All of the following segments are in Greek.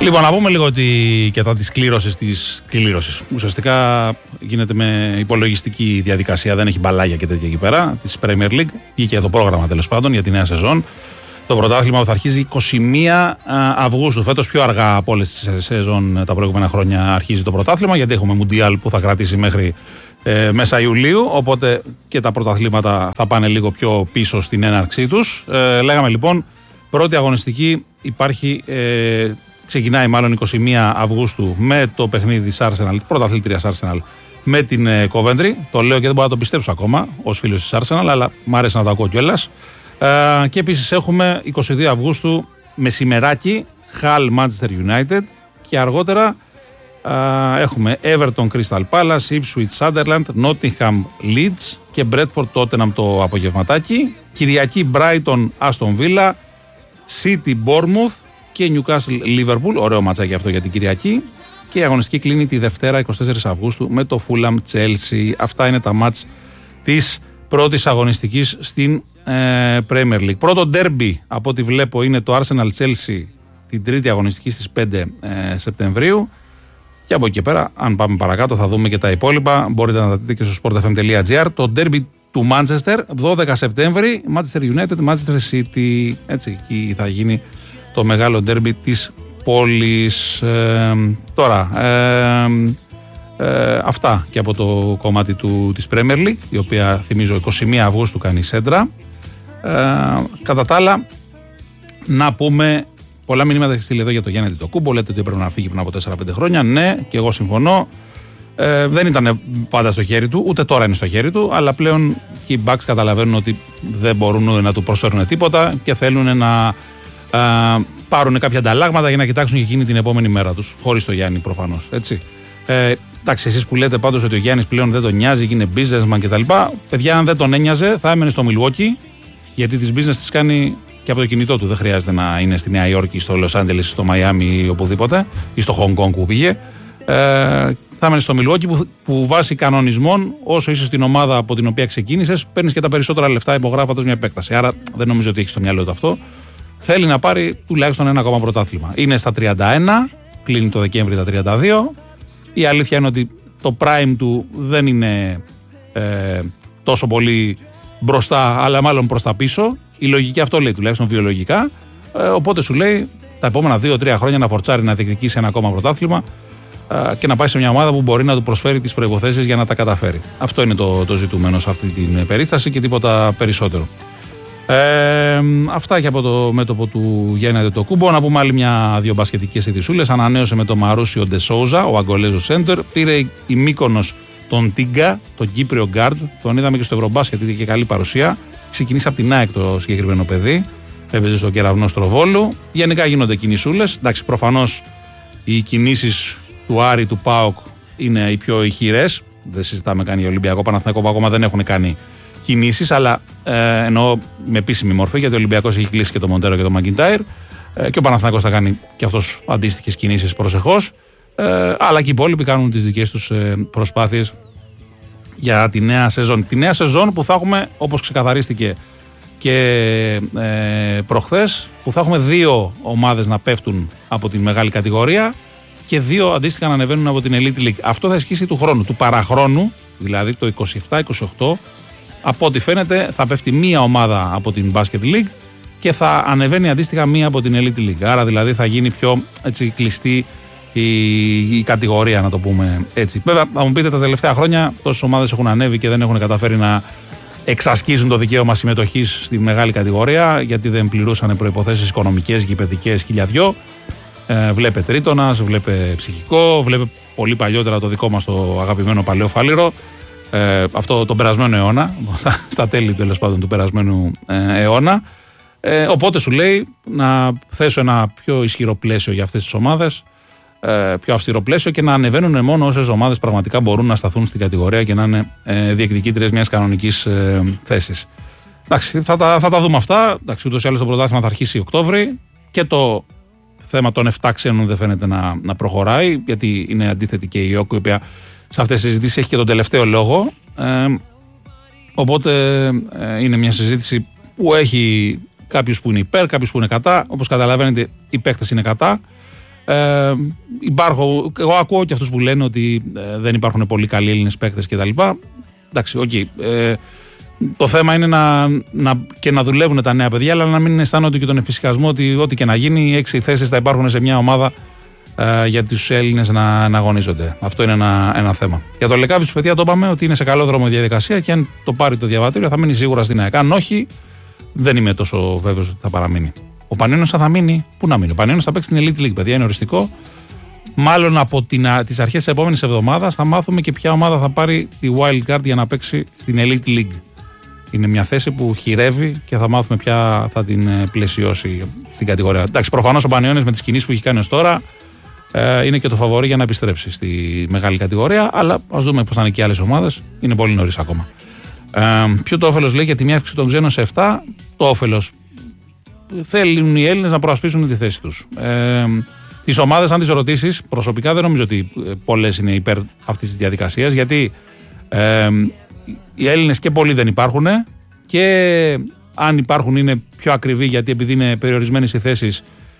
Λοιπόν, να πούμε λίγο ότι κατά της κλήρωσης. Ουσιαστικά γίνεται με υπολογιστική διαδικασία, δεν έχει μπαλάγια και τέτοια εκεί πέρα, της Premier League. Βγήκε το πρόγραμμα τέλος πάντων για τη νέα σεζόν. Το πρωτάθλημα θα αρχίζει 21 Αυγούστου. Φέτος πιο αργά από όλες τις σεζόν τα προηγούμενα χρόνια αρχίζει το πρωτάθλημα, γιατί έχουμε Μουντιάλ που θα κρατήσει μέχρι μέσα Ιουλίου. Οπότε και τα πρωταθλήματα θα πάνε λίγο πιο πίσω στην έναρξή τους. Λέγαμε λοιπόν, πρώτη αγωνιστική υπάρχει. Ξεκινάει μάλλον 21 Αυγούστου με το παιχνίδι της Arsenal, πρωταθλήτριας Arsenal, με την Coventry. Το λέω και δεν μπορώ να το πιστέψω ακόμα ως φίλος της Arsenal, αλλά μου αρέσει να το ακούω κιόλας. Και επίσης έχουμε 22 Αυγούστου μεσημεράκι Hull Manchester United και αργότερα έχουμε Everton Crystal Palace, Ipswich Sunderland, Nottingham Leeds και Bradford Tottenham το απογευματάκι. Κυριακή Brighton Aston Villa, City Bournemouth και Newcastle Liverpool. Ωραίο ματσάκι αυτό για την Κυριακή. Και η αγωνιστική κλείνει τη Δευτέρα 24 Αυγούστου με το Fulham Chelsea. Αυτά είναι τα μάτς της πρώτης αγωνιστικής στην Premier League. Πρώτο derby από ό,τι βλέπω είναι το Arsenal Chelsea την τρίτη αγωνιστική στις 5 Σεπτεμβρίου. Και από εκεί και πέρα, αν πάμε παρακάτω, θα δούμε και τα υπόλοιπα. Μπορείτε να τα δείτε και στο sportfm.gr. Το derby του Manchester 12 Σεπτέμβρη, Manchester United, Manchester City. Έτσι, εκεί θα γίνει το μεγάλο ντέρμπι της πόλης. Τώρα, αυτά και από το κομμάτι της Premier League, η οποία θυμίζω 21 Αυγούστου κάνει σέντρα. Κατά τα άλλα, να πούμε, πολλά μηνύματα έχει στείλει εδώ για το Γιάννη Αντετοκούνμπο. Λέτε ότι έπρεπε να φύγει πριν από 4-5 χρόνια. Ναι, και εγώ συμφωνώ. Δεν ήταν πάντα στο χέρι του, ούτε τώρα είναι στο χέρι του, αλλά πλέον και οι Bucks καταλαβαίνουν ότι δεν μπορούν να του προσφέρουν τίποτα και θέλουν να πάρουν κάποια ανταλλάγματα για να κοιτάξουν και εκείνη την επόμενη μέρα τους. Χωρίς το Γιάννη προφανώς. Έτσι. Εντάξει, εσείς που λέτε πάντως ότι ο Γιάννης πλέον δεν τον νοιάζει και είναι businessman κτλ. Παιδιά, αν δεν τον ένοιαζε, θα έμενε στο Milwaukee, γιατί τις business τις κάνει και από το κινητό του. Δεν χρειάζεται να είναι στη Νέα Υόρκη, στο Los Angeles, στο Μαϊάμι ή οπουδήποτε, ή στο Hong Kong που πήγε. Θα έμενε στο Milwaukee που βάσει κανονισμών, όσο είσαι στην ομάδα από την οποία ξεκίνησες, παίρνεις και τα περισσότερα λεφτά υπογράφοντας μια επέκταση. Άρα δεν νομίζω ότι έχει στο μυαλό του αυτό. Θέλει να πάρει τουλάχιστον ένα ακόμα πρωτάθλημα. Είναι στα 31, κλείνει το Δεκέμβρη τα 32. Η αλήθεια είναι ότι το prime του δεν είναι τόσο πολύ μπροστά, αλλά μάλλον προς τα πίσω. Η λογική αυτό λέει, τουλάχιστον βιολογικά. Οπότε σου λέει τα επόμενα 2-3 χρόνια να φορτσάρει να διεκδικήσει ένα ακόμα πρωτάθλημα και να πάει σε μια ομάδα που μπορεί να του προσφέρει τις προϋποθέσεις για να τα καταφέρει. Αυτό είναι το ζητούμενο σε αυτή την περίσταση και τίποτα περισσότερο. Αυτά και από το μέτωπο του Γιάννη Αντετοκούνμπο. Να πούμε άλλη μια-δύο μπασκετικές ειδησούλες. Ανανέωσε με το Μαρούσιο Ντεσόουζα, ο Αγκολέζος Σέντερ. Πήρε η Μύκονος τον Τίγκα, τον Κύπριο Γκάρντ. Τον είδαμε και στο Ευρωμπάσκετ, είχε και καλή παρουσία. Ξεκινήσει από την ΑΕΚ το συγκεκριμένο παιδί. Έπαιζε στο Κεραυνό Στροβόλου. Γενικά γίνονται κινησούλες. Εντάξει, προφανώς οι κινήσεις του Άρη, του ΠΑΟΚ είναι οι πιο ηχηρές. Δεν συζητάμε καν για Ολυμπιακό, Παναθηναϊκό που ακόμα δεν έχουν κάνει κινήσεις, αλλά εννοώ με επίσημη μορφή, γιατί ο Ολυμπιακός έχει κλείσει και το Μοντέρο και το Μαγκιντάιρ και ο Παναθηναϊκός θα κάνει και αυτός αντίστοιχες κινήσεις προσεχώς, αλλά και οι υπόλοιποι κάνουν τις δικές τους προσπάθειες για τη νέα σεζόν. Τη νέα σεζόν που θα έχουμε, όπως ξεκαθαρίστηκε και προχθές, που θα έχουμε 2 ομάδες να πέφτουν από την μεγάλη κατηγορία και 2 αντίστοιχα να ανεβαίνουν από την Elite League. Αυτό θα ισχύσει του χρόνου, του παραχρόνου, δηλαδή το 27-28. Από ό,τι φαίνεται θα πέφτει μία ομάδα από την Basket League και θα ανεβαίνει αντίστοιχα μία από την Elite League. Άρα δηλαδή θα γίνει πιο έτσι, κλειστή η κατηγορία, να το πούμε έτσι. Βέβαια θα μου πείτε, τα τελευταία χρόνια τόσες ομάδες έχουν ανέβει και δεν έχουν καταφέρει να εξασκήσουν το δικαίωμα συμμετοχής στη μεγάλη κατηγορία, γιατί δεν πληρούσαν προϋποθέσεις οικονομικές, γηπεδικές, χιλιαδιό. Βλέπε Τρίτονας, βλέπε Ψυχικό, βλέπε πολύ παλιότερα το δικό μας το αγαπημένο Παλαιό Φάληρο. Αυτό τον περασμένο αιώνα, στα τέλη τέλος πάντων του περασμένου αιώνα. Οπότε σου λέει να θέσω ένα πιο ισχυρό πλαίσιο για αυτές τις ομάδες, πιο αυστηρό πλαίσιο, και να ανεβαίνουν μόνο όσες ομάδες πραγματικά μπορούν να σταθούν στην κατηγορία και να είναι διεκδικήτριες μιας κανονικής θέσης. Εντάξει, θα τα δούμε αυτά. Εντάξει, ούτως ή άλλως το πρωτάθλημα θα αρχίσει Οκτώβρη και το θέμα των 7 ξένων δεν φαίνεται να προχωράει, γιατί είναι αντίθετη και η ΙΟΚ, η οποία σε αυτές τις συζητήσεις έχει και τον τελευταίο λόγο. Οπότε είναι μια συζήτηση που έχει κάποιους που είναι υπέρ, κάποιους που είναι κατά. Όπως καταλαβαίνετε, οι παίκτες είναι κατά. Εγώ ακούω και αυτούς που λένε ότι δεν υπάρχουν πολύ καλοί Έλληνες παίκτες κτλ. Εντάξει, το θέμα είναι να δουλεύουν τα νέα παιδιά, αλλά να μην αισθάνονται και τον εφησυχασμό ότι ό,τι και να γίνει, 6 θέσεις θα υπάρχουν σε μια ομάδα για τους Έλληνες να αγωνίζονται. Αυτό είναι ένα θέμα. Για το Λεκάβιτς, παιδιά, το είπαμε ότι είναι σε καλό δρόμο η διαδικασία και αν το πάρει το διαβατήριο θα μείνει σίγουρα στην ΑΕΚ. Αν όχι, δεν είμαι τόσο βέβαιος ότι θα παραμείνει. Ο Πανιόνιος θα μείνει. Πού να μείνει? Ο Πανιόνιος θα παίξει στην Elite League, παιδιά, είναι οριστικό. Μάλλον από τις αρχές της επόμενης εβδομάδας θα μάθουμε και ποια ομάδα θα πάρει τη Wild Card για να παίξει στην Elite League. Είναι μια θέση που χειρεύει και θα μάθουμε ποια θα την πλαισιώσει στην κατηγορία. Εντάξει, προφανώς ο Πανιόνιος με τις κινήσεις που έχει κάνει ως τώρα είναι και το φαβορί για να επιστρέψει στη μεγάλη κατηγορία. Αλλά ας δούμε πώς θα είναι και οι άλλες ομάδες. Είναι πολύ νωρίς ακόμα. Ποιο το όφελος λέει για τη μια αύξηση των ξένων σε 7? Το όφελος. Θέλουν οι Έλληνες να προασπίσουν τη θέση τους. Τις ομάδες, αν τις ρωτήσεις, προσωπικά δεν νομίζω ότι πολλές είναι υπέρ αυτής της διαδικασίας, γιατί οι Έλληνες και πολλοί δεν υπάρχουν και αν υπάρχουν είναι πιο ακριβοί, γιατί επειδή είναι περιορισμένες οι θέσεις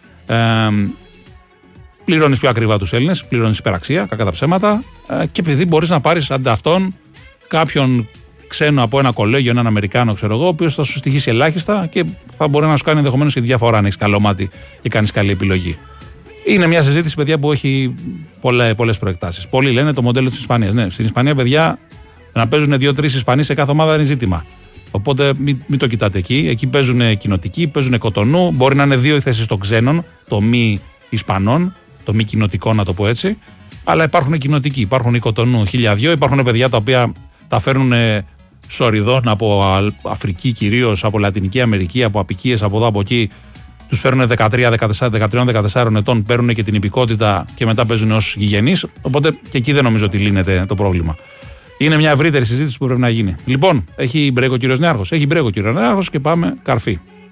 πληρώνεις πιο ακριβά τους Έλληνες, πληρώνεις υπεραξία, κακά τα ψέματα, και επειδή μπορείς να πάρεις αντί αυτόν κάποιον ξένο από ένα κολέγιο, έναν Αμερικάνο, ξέρω εγώ, ο οποίος θα σου στοιχήσει ελάχιστα και θα μπορεί να σου κάνει ενδεχομένως και διαφορά αν έχεις καλό μάτι και κάνεις καλή επιλογή. Είναι μια συζήτηση, παιδιά, που έχει πολλές προεκτάσεις. Πολλοί λένε το μοντέλο της Ισπανίας. Ναι, στην Ισπανία, παιδιά, να παίζουν 2-3 Ισπανοί σε κάθε ομάδα είναι ζήτημα. Οπότε μην το κοιτάτε εκεί. Εκεί παίζουν κοινοτικοί, παίζουν Κοτονού. Μπορεί να είναι 2 οι θέσεις των ξένων, το μη Ισπανών, το μη κοινοτικό, να το πω έτσι. Αλλά υπάρχουν κοινοτικοί, υπάρχουν οι Κοτονού 1002, υπάρχουν παιδιά τα οποία τα φέρνουν σοριδών από Αφρική κυρίως, από Λατινική Αμερική, από απικίες από εδώ από εκεί. Τους παίρνουν 13-14 ετών, παίρνουν και την υπηκότητα και μετά παίζουν ως γηγενείς. Οπότε και εκεί δεν νομίζω ότι λύνεται το πρόβλημα. Είναι μια ευρύτερη συζήτηση που πρέπει να γίνει. Λοιπόν, έχει μπρέκ ο κύριος Νέαρχος. Έχει μπρέκ ο κύριος Νέαρχος και πάμε καρφί.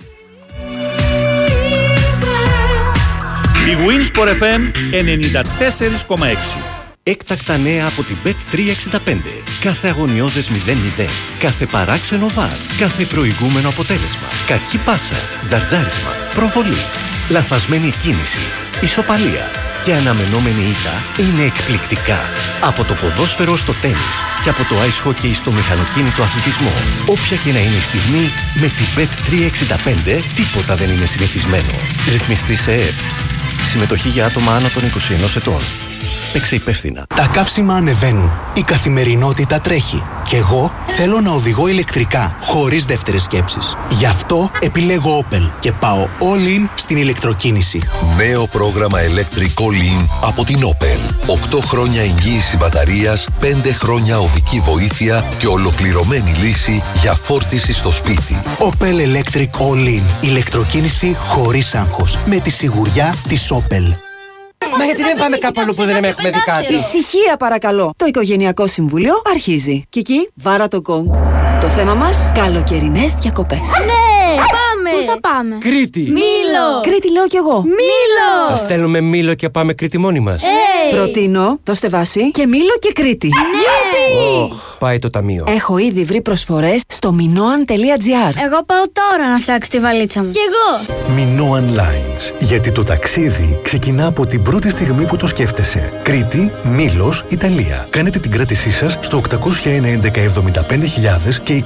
Η Winsport FM 94,6. Έκτακτα νέα από την Bet365. Κάθε αγωνιώδες 0-0. Κάθε παράξενο βαρ. Κάθε προηγούμενο αποτέλεσμα. Κακή πάσα. Τζαρτζάρισμα. Προβολή. Λαθασμένη κίνηση. Ισοπαλία. Και αναμενόμενη ήττα είναι εκπληκτικά. Από το ποδόσφαιρο στο τένις και από το ice hockey στο μηχανοκίνητο αθλητισμό. Όποια και να είναι η στιγμή, με την Bet365 τίποτα δεν είναι συνηθισμένο. Ρυθμιστή σε ΕΕΠ. Συμμετοχή για άτομα άνω των 21 ετών. Παίξε υπεύθυνα. Τα καύσιμα ανεβαίνουν. Η καθημερινότητα τρέχει. Και εγώ θέλω να οδηγώ ηλεκτρικά, χωρίς δεύτερες σκέψεις. Γι' αυτό επιλέγω Opel και πάω all in στην ηλεκτροκίνηση. Νέο πρόγραμμα Electric All In από την Opel. 8 χρόνια εγγύηση μπαταρίας, 5 χρόνια οδική βοήθεια και ολοκληρωμένη λύση για φόρτιση στο σπίτι. Opel Electric All In. Ηλεκτροκίνηση χωρίς άγχος. Με τη σιγουριά της Opel. Μα γιατί δεν πάμε κάπου αλλού που δεν έχουμε δει κάτι? Ησυχία, παρακαλώ. Το Οικογενειακό Συμβούλιο αρχίζει. Κική, βάρα το γκονγκ. Το θέμα μας, καλοκαιρινές διακοπές. Ναι, πάμε! Πού θα πάμε? Κρήτη! Μήλο! Κρήτη λέω κι εγώ. Μήλο! Θα στέλνουμε Μήλο και πάμε Κρήτη μόνοι μας. Προτείνω, δώστε βάση, και Μήλο και Κρήτη. Ναι! Πάει το ταμείο. Έχω ήδη βρει προσφορές στο minoan.gr. Εγώ πάω τώρα να φτιάξω τη βαλίτσα μου. Κι εγώ! Minoan Lines. Γιατί το ταξίδι ξεκινά από την πρώτη στιγμή που το σκέφτεσαι. Κρήτη, Μήλος, Ιταλία. Κάνετε την κράτησή σας στο 801-1175.000 και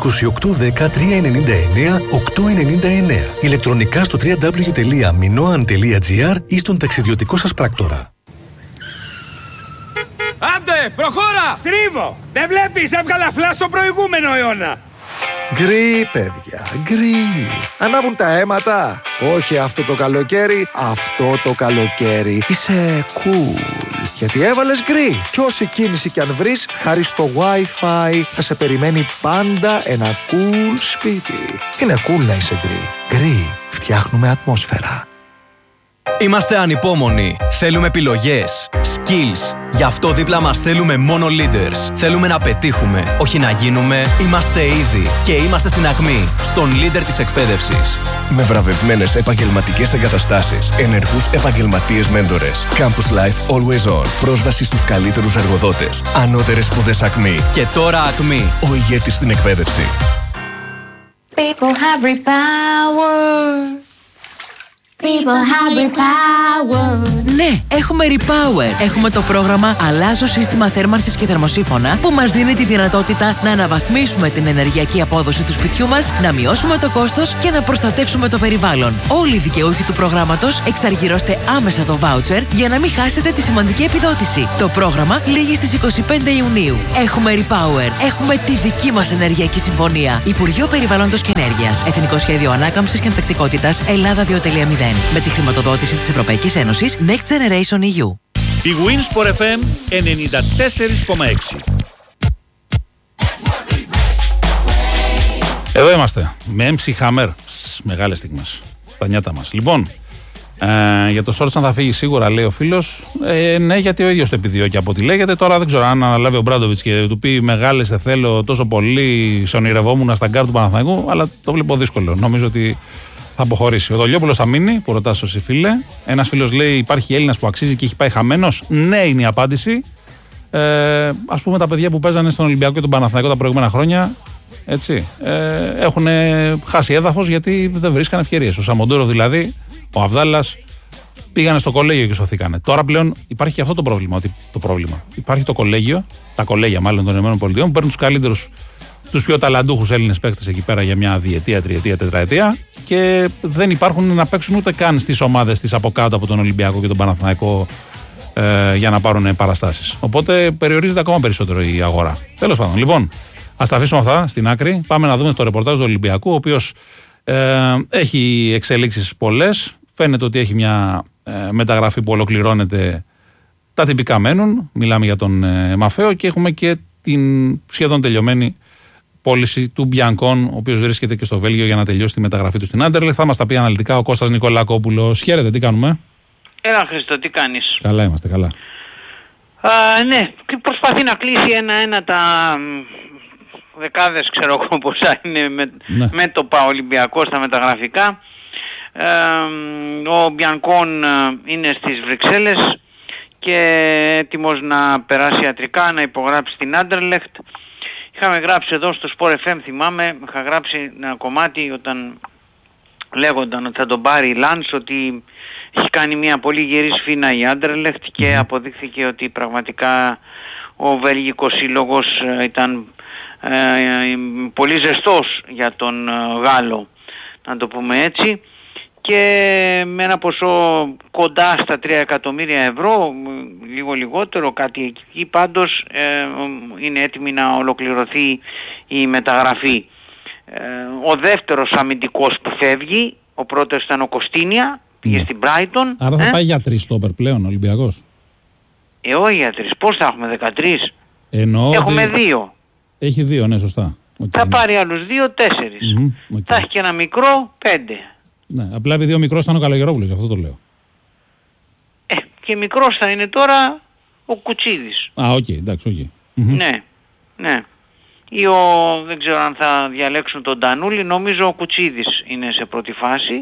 2810-399-899. Ηλεκτρονικά στο www.minoan.gr ή στον ταξιδιωτικό σας πράκτορα. Άντε, προχώρα! Στρίβω! Δεν βλέπεις, έβγαλα φλά στο προηγούμενο αιώνα! Γκρι, παιδιά, γκρι. Ανάβουν τα αίματα. Όχι αυτό το καλοκαίρι, αυτό το καλοκαίρι. Είσαι cool. Γιατί έβαλες γκρι. Κι όση κίνηση κι αν βρεις, χάρη στο Wi-Fi θα σε περιμένει πάντα ένα cool σπίτι. Είναι cool να είσαι γκρι. Γκρι. Φτιάχνουμε ατμόσφαιρα. Είμαστε ανυπόμονοι. Θέλουμε επιλογές, skills. Γι' αυτό δίπλα μας θέλουμε μόνο leaders. Θέλουμε να πετύχουμε, όχι να γίνουμε. Είμαστε ήδη και είμαστε στην ακμή, στον leader της εκπαίδευσης. Με βραβευμένες επαγγελματικές εγκαταστάσεις, ενεργούς επαγγελματίες μέντορες. Campus Life Always On. Πρόσβαση στους καλύτερους εργοδότες. Ανώτερες σπουδές ακμή. Και τώρα ακμή. Ο ηγέτης στην εκπαίδευση. People have real power. People have power. Ναι, έχουμε Repower. Έχουμε το πρόγραμμα Αλλάζω σύστημα θέρμανσης και θερμοσύφωνα που μας δίνει τη δυνατότητα να αναβαθμίσουμε την ενεργειακή απόδοση του σπιτιού μας, να μειώσουμε το κόστος και να προστατεύσουμε το περιβάλλον. Όλοι οι δικαιούχοι του προγράμματος εξαργυρώστε άμεσα το voucher για να μην χάσετε τη σημαντική επιδότηση. Το πρόγραμμα λήγει στις 25 Ιουνίου. Έχουμε Repower. Έχουμε τη δική μας ενεργειακή συμφωνία. Υπουργείο Περιβάλλοντος και Ενέργειας. Εθνικό Σχέδιο Ανάκαμψης και Ανθεκτικότητας Ελλάδα 2.0. Με τη χρηματοδότηση της Ευρωπαϊκής Ένωσης Next Generation EU. Η Winsport FM 94,6. Εδώ είμαστε με MC Hammer. Μεγάλες στιγμές. Τα νιάτα μας. Λοιπόν, για το Σόρτσαν θα φύγει σίγουρα, λέει ο φίλος. Ναι, γιατί ο ίδιος το επιδιώκει από ό,τι λέγεται. Τώρα δεν ξέρω αν αναλάβει ο Μπράντοβιτς και του πει μεγάλε, σε θέλω τόσο πολύ, σε ονειρευόμουν στα γκάρ του Παναθηναϊκού, αλλά το βλέπω δύσκολο. Νομίζω ότι θα αποχωρήσει. Ο Δολιόπουλος θα μείνει, που ρωτάς εσύ φίλε. Ένας φίλος λέει: υπάρχει Έλληνας που αξίζει και έχει πάει χαμένος. Ναι, είναι η απάντηση. Ας πούμε, τα παιδιά που παίζανε στον Ολυμπιακό και τον Παναθηναϊκό τα προηγούμενα χρόνια, έτσι, έχουν χάσει έδαφος γιατί δεν βρίσκαν ευκαιρίες. Ο Σαμοντούρο δηλαδή, ο Αβδάλλας, πήγανε στο κολέγιο και σωθήκανε. Τώρα πλέον υπάρχει και αυτό το πρόβλημα. Υπάρχει το κολέγιο, τα κολέγια μάλλον των ΗΠΑ, που παίρνουν τους καλύτερους, τους πιο ταλαντούχους Έλληνες παίκτες εκεί πέρα για μια διετία, τριετία, τετραετία και δεν υπάρχουν να παίξουν ούτε καν στις ομάδες της από κάτω από τον Ολυμπιακό και τον Παναθηναϊκό για να πάρουν παραστάσεις. Οπότε περιορίζεται ακόμα περισσότερο η αγορά. Τέλος πάντων, λοιπόν, ας τα αφήσουμε αυτά στην άκρη. Πάμε να δούμε το ρεπορτάζ του Ολυμπιακού, ο οποίος έχει εξελίξεις πολλές. Φαίνεται ότι έχει μια μεταγραφή που ολοκληρώνεται. Τα τυπικά μένουν. Μιλάμε για τον Μαφέο και έχουμε και την σχεδόν τελειωμένη πώληση του Μπιανκόν, ο οποίος βρίσκεται και στο Βέλγιο για να τελειώσει τη μεταγραφή του στην Άντερλεχτ. Θα μας τα πει αναλυτικά ο Κώστας Νικολακόπουλος. Χαίρετε, τι κάνουμε? Έλα Χριστό, τι κάνεις? Καλά είμαστε, καλά. Ναι, προσπαθεί να κλείσει ένα-ένα τα δεκάδες, ξέρω εγώ πόσα είναι με το Ολυμπιακό στα μεταγραφικά. Ο Μπιανκόν είναι στις Βρυξέλλες και έτοιμος να περάσει ιατρικά, να υπογράψει την Άντερλεχτ. Είχαμε γράψει εδώ στο Sport FM, θυμάμαι, είχα γράψει ένα κομμάτι όταν λέγονταν ότι θα τον πάρει η Λάνς, ότι έχει κάνει μια πολύ γερή σφήνα η Άντερλεχτ και αποδείχθηκε ότι πραγματικά ο βελγικός σύλλογος ήταν πολύ ζεστός για τον Γάλλο, να το πούμε έτσι, και με ένα ποσό κοντά στα 3 εκατομμύρια ευρώ, λίγο λιγότερο, κάτι εκεί, πάντως είναι έτοιμη να ολοκληρωθεί η μεταγραφή. Ο δεύτερος αμυντικός που φεύγει, ο πρώτος ήταν ο Κωστίνια, πήγε στην Brighton. Άρα θα πάει για 3 στόπερ πλέον ο Ολυμπιακός. Όχι για 3, πώς θα έχουμε 13? Έχουμε 2. Έχει 2, ναι, σωστά. Θα πάρει άλλους 2, 4. Θα έχει και ένα μικρό, 5. Ναι, απλά επειδή ο μικρός ήταν ο Καλογερόπουλος, γι' αυτό το λέω. Και μικρός θα είναι τώρα ο Κουτσίδης. Οκ, εντάξει, οκ. Ναι, ναι. Ή δεν ξέρω αν θα διαλέξουν τον Ντανούλη, νομίζω ο Κουτσίδης είναι σε πρώτη φάση.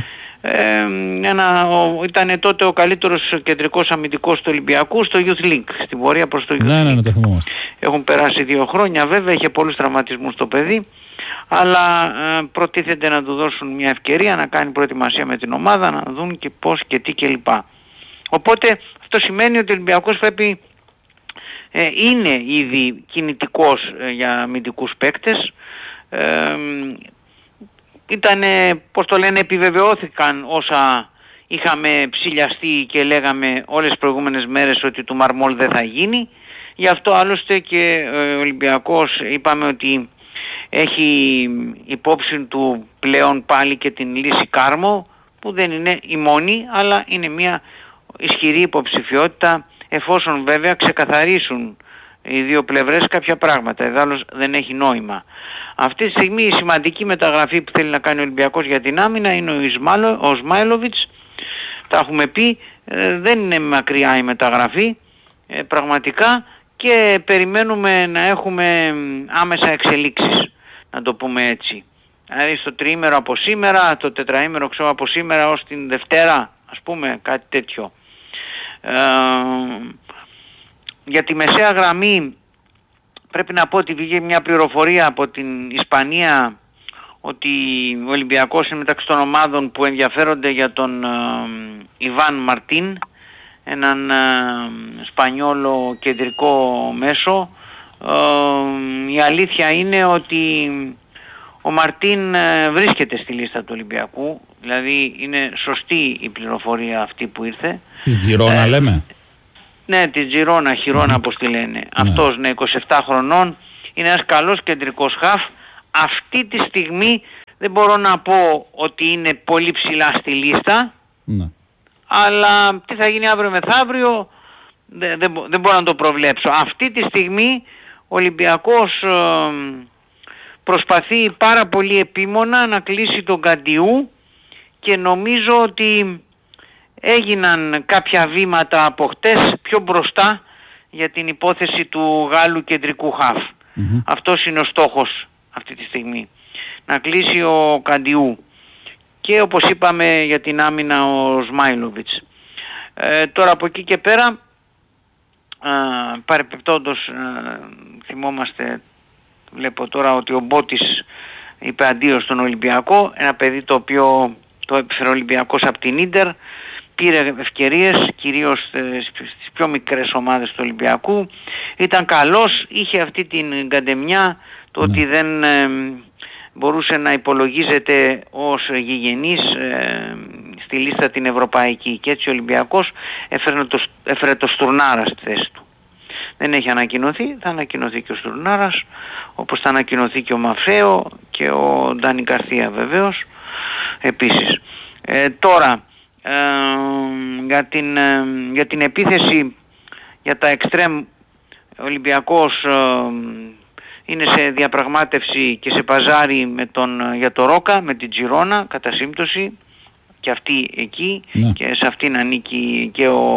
Ήταν τότε ο καλύτερος κεντρικός αμυντικός του Ολυμπιακού στο Youth Link, στην πορεία προς το Youth Link. Ναι, το θυμόμαστε. Έχουν περάσει 2 χρόνια βέβαια, είχε πολλούς τραυματισμούς το παιδί, αλλά προτίθεται να του δώσουν μια ευκαιρία να κάνει προετοιμασία με την ομάδα, να δουν και πώς και τι κλπ. Οπότε αυτό σημαίνει ότι ο Ολυμπιακός πρέπει, είναι ήδη κινητικός για αμυντικούς παίκτες. Επιβεβαιώθηκαν όσα είχαμε ψηλιαστεί και λέγαμε όλες τις προηγούμενες μέρες ότι του Μαρμόλ δεν θα γίνει. Γι' αυτό άλλωστε και ο Ολυμπιακός είπαμε ότι έχει υπόψη του πλέον πάλι και την λύση Κάρμο, που δεν είναι η μόνη, αλλά είναι μια ισχυρή υποψηφιότητα, εφόσον βέβαια ξεκαθαρίσουν οι δύο πλευρές κάποια πράγματα. Εδάλλως δεν έχει νόημα. Αυτή τη στιγμή η σημαντική μεταγραφή που θέλει να κάνει ο Ολυμπιακός για την άμυνα είναι ο Σμάιλοβιτς. Τα έχουμε πει, δεν είναι μακριά η μεταγραφή πραγματικά, και περιμένουμε να έχουμε άμεσα εξελίξεις, να το πούμε έτσι. Δηλαδή στο τριήμερο από σήμερα, το τετραήμερο ξέρω από σήμερα ως την Δευτέρα, ας πούμε, κάτι τέτοιο. Για τη μεσαία γραμμή πρέπει να πω ότι βγήκε μια πληροφορία από την Ισπανία ότι ο Ολυμπιακός είναι μεταξύ των ομάδων που ενδιαφέρονται για τον Ιβάν Μαρτίν, έναν Σπανιόλο κεντρικό μέσο. Η αλήθεια είναι ότι ο Μαρτίν βρίσκεται στη λίστα του Ολυμπιακού, δηλαδή είναι σωστή η πληροφορία αυτή που ήρθε. Της Τζιρόνα λέμε. Ναι, τη Τζιρόνα, Χιρόνα όπως τη λένε. Αυτός, ναι, 27 χρονών, είναι ένας καλός κεντρικός χαφ. Αυτή τη στιγμή δεν μπορώ να πω ότι είναι πολύ ψηλά στη λίστα, αλλά τι θα γίνει αύριο μεθαύριο δεν μπορώ να το προβλέψω. Αυτή τη στιγμή ο Ολυμπιακός προσπαθεί πάρα πολύ επίμονα να κλείσει τον Καντιού και νομίζω ότι έγιναν κάποια βήματα από χτες πιο μπροστά για την υπόθεση του Γάλλου κεντρικού χαφ. Αυτός είναι ο στόχος αυτή τη στιγμή. Να κλείσει ο Καντιού. Και όπως είπαμε για την άμυνα ο Σμάιλοβιτς. Τώρα από εκεί και πέρα, παρεπιπτόντως θυμόμαστε, βλέπω τώρα ότι ο Μπότης είπε αντίο στον Ολυμπιακό, ένα παιδί το οποίο το έφερε ο Ολυμπιακός από την Ίντερ, πήρε ευκαιρίες κυρίως στις πιο μικρές ομάδες του Ολυμπιακού, ήταν καλός, είχε αυτή την καντεμιά, το ότι δεν μπορούσε να υπολογίζεται ως γηγενής στη λίστα την ευρωπαϊκή, και έτσι ο Ολυμπιακός έφερε το Στουρνάρα στη θέση του. Δεν έχει ανακοινωθεί, θα ανακοινωθεί και ο Στουρνάρας, όπως θα ανακοινωθεί και ο Μαφέο και ο Ντάνι Καρθία βεβαίως επίσης. Τώρα για την επίθεση, για τα εξτρέμ, ο Ολυμπιακός είναι σε διαπραγμάτευση και σε παζάρι για το Ρόκα, με την Τζιρόνα κατά σύμπτωση, και αυτή εκεί, και σε αυτήν ανήκει και ο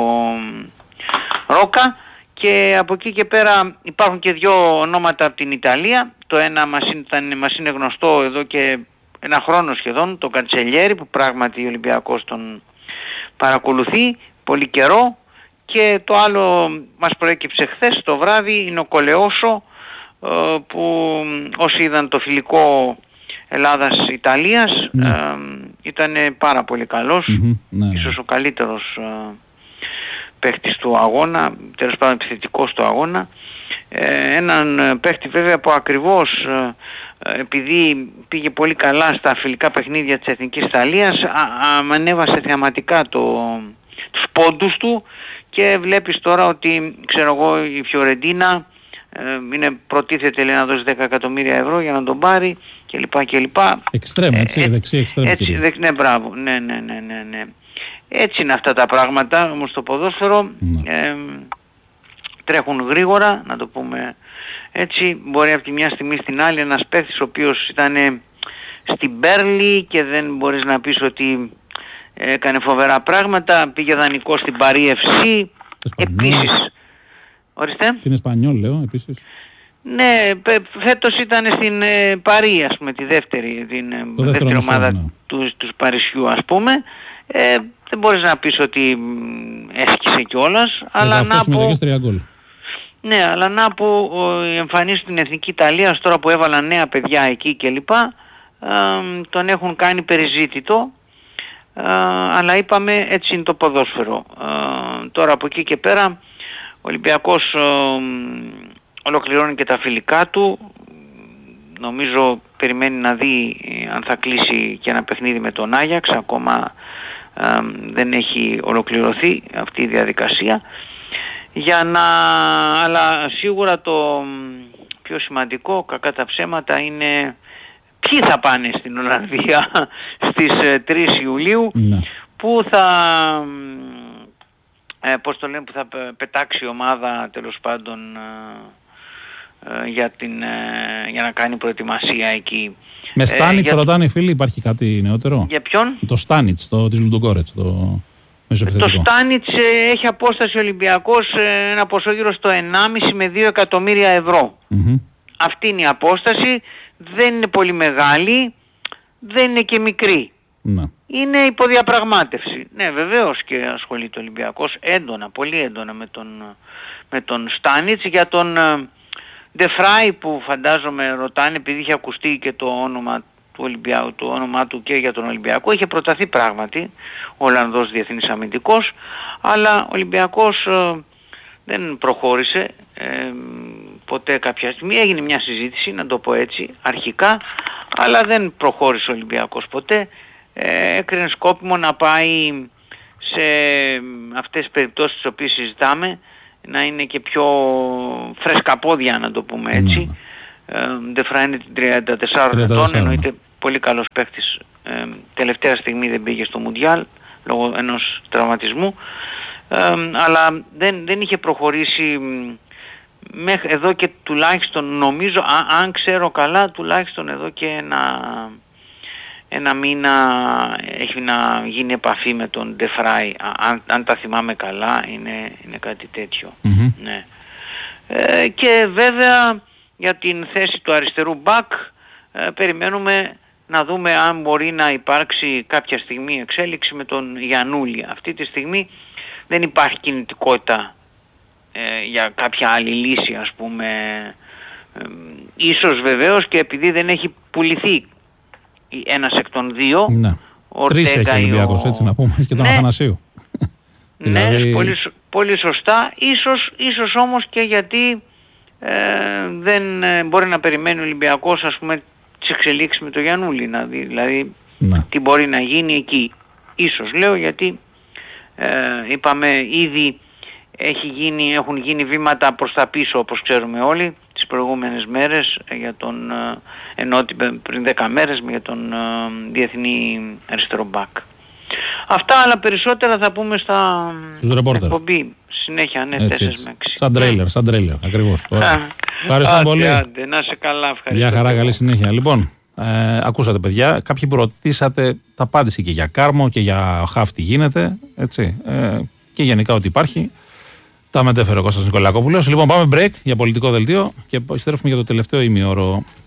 Ρόκα. Και από εκεί και πέρα υπάρχουν και δύο ονόματα από την Ιταλία. Το ένα μας είναι γνωστό εδώ και ένα χρόνο σχεδόν, το Καντσελιέρι, που πράγματι ο Ολυμπιακός τον παρακολουθεί πολύ καιρό, και το άλλο μας προέκυψε χθες το βράδυ, είναι ο Κολεόσο, που όσοι είδαν το φιλικό Ελλάδας-Ιταλίας, ήταν πάρα πολύ καλός, ίσως ο καλύτερος παίχτης του αγώνα, τέλος πάντων επιθετικός του αγώνα. Έναν παίχτη βέβαια που ακριβώς επειδή πήγε πολύ καλά στα φιλικά παιχνίδια της Εθνικής Ιταλίας, ανέβασε θεαματικά τους πόντους του, και βλέπεις τώρα ότι, ξέρω εγώ, η Φιωρεντίνα προτίθεται, λέει, να δώσει 10 εκατομμύρια ευρώ για να τον πάρει κλπ. Εξτρέμ, έτσι, δεξί εξτρέμ. Ναι, μπράβο, ναι. Έτσι είναι αυτά τα πράγματα, όμως το ποδόσφαιρο τρέχουν γρήγορα, να το πούμε έτσι. Μπορεί από τη μια στιγμή στην άλλη ένας παίκτης ο οποίος ήταν στην Μπέρλι και δεν μπορείς να πεις ότι έκανε φοβερά πράγματα, πήγε δανεικό στην Παρί FC επίσης. Ορίστε. Στην Εσπανιόλ λέω επίσης. Ναι, φέτος ήταν στην Παρί, ας πούμε, τη δεύτερη ομάδα του Παρισιού, ας πούμε. Δεν μπορείς να πεις ότι έσκησε κιόλας, αλλά να πω... Ναι, αλλά να πω, εμφανίσεις στην Εθνική Ιταλία τώρα που έβαλαν νέα παιδιά εκεί κλπ, τον έχουν κάνει περιζήτητο, αλλά είπαμε έτσι είναι το ποδόσφαιρο. Τώρα από εκεί και πέρα ο Ολυμπιακός ολοκληρώνει και τα φιλικά του. Νομίζω περιμένει να δει αν θα κλείσει και ένα παιχνίδι με τον Άγιαξ. Ακόμα δεν έχει ολοκληρωθεί αυτή η διαδικασία. Αλλά σίγουρα το πιο σημαντικό, κακά τα ψέματα, είναι ποιοι θα πάνε στην Ολλανδία στις 3 Ιουλίου, που θα που θα πετάξει η ομάδα, τέλος πάντων, για να κάνει προετοιμασία εκεί. Με Στάνιτς ρωτάνε οι φίλοι, υπάρχει κάτι νεότερο? Για ποιον? Το Στάνιτς, της Λουντογκόρετς, το μεσοεπιθετικό. Το Στάνιτς έχει απόσταση Ολυμπιακός ένα ποσό γύρω στο 1,5 με 2 εκατομμύρια ευρώ. Αυτή είναι η απόσταση, δεν είναι πολύ μεγάλη, δεν είναι και μικρή. Είναι υποδιαπραγμάτευση. Ναι, βεβαίως και ασχολείται ο Ολυμπιακός έντονα, πολύ έντονα με τον Στάνιτς. Για τον Ντεφράι που φαντάζομαι ρωτάνε, επειδή είχε ακουστεί και το όνομα Ολυμπιακού, το όνομά του και για τον Ολυμπιακό. Είχε προταθεί πράγματι ο Ολλανδός διεθνής αμυντικός, αλλά ο Ολυμπιακός δεν προχώρησε ποτέ κάποια στιγμή. Έγινε μια συζήτηση, να το πω έτσι, αρχικά, αλλά δεν προχώρησε ο Ολυμπιακός ποτέ. Έκρινε σκόπιμο να πάει σε αυτές τις περιπτώσεις τις οποίες συζητάμε, να είναι και πιο φρεσκαπόδια, να το πούμε έτσι. Ντεφρά είναι 34 ετών, εννοείται πολύ καλός παίκτης. Τελευταία στιγμή δεν πήγε στο Μουντιάλ λόγω ενός τραυματισμού, αλλά δεν είχε προχωρήσει μέχρι εδώ και τουλάχιστον, νομίζω, αν ξέρω καλά, τουλάχιστον εδώ και ένα μήνα έχει να γίνει επαφή με τον Ντεφράι, αν τα θυμάμαι καλά, είναι κάτι τέτοιο. Ναι. Και βέβαια για την θέση του αριστερού μπακ περιμένουμε να δούμε αν μπορεί να υπάρξει κάποια στιγμή εξέλιξη με τον Γιαννούλη. Αυτή τη στιγμή δεν υπάρχει κινητικότητα για κάποια άλλη λύση, ας πούμε. Ίσως βεβαίως και επειδή δεν έχει πουληθεί ένας εκ των δύο. Ναι. Τρεις έχει ο Ολυμπιακός, έτσι να πούμε, και τον Αθανασίου. Ναι, πολύ σωστά. Ίσως όμως και γιατί δεν μπορεί να περιμένει ο Ολυμπιακός, ας πούμε, τις εξελίξεις με τον Γιαννούλη, να δει δηλαδή τι μπορεί να γίνει εκεί. Ίσως λέω, γιατί είπαμε ήδη έχουν γίνει βήματα προς τα πίσω, όπως ξέρουμε όλοι, τις προηγούμενες μέρες για τον, ενώ πριν 10 μέρες για τον διεθνή αριστερό μπακ. Αυτά, αλλά περισσότερα θα πούμε στους εκπομπή συνέχεια, ναι, 4 με 6. Σαν τρέιλερ, ακριβώς. Ευχαριστώ πολύ. Άντε, να σε καλά, ευχαριστώ. Γεια χαρά, καλή συνέχεια. Λοιπόν, ακούσατε παιδιά, κάποιοι που ρωτήσατε, τα απάντησε και για Κάρμο και για Χαφ τι γίνεται, έτσι, και γενικά ότι υπάρχει. Τα μετέφερε ο Κώστας Νικολακόπουλος. Λοιπόν, πάμε break για πολιτικό δελτίο και επιστρέφουμε για το τελευταίο ημιώρο.